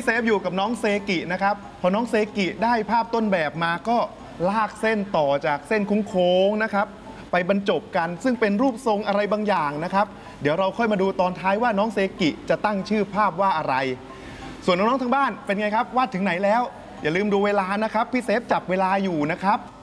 เซฟอยู่กับน้องเซกินะครับพอน้องเซกิได้ภาพต้นแบบมาก็ลากเส้นต่อจากเส้นโค้งๆนะครับไปบรรจบกันซึ่งเป็นรูปทรงอะไรบางอย่างนะครับเดี๋ยวเราค่อยมาดูตอนท้ายว่าน้องเซกิจะตั้งชื่อภาพว่าอะไรส่วนน้องๆทางบ้านเป็นไงครับวาดถึงไหนแล้วอย่าลืมดูเวลานะครับพี่เซฟจับเวลาอยู่นะครับ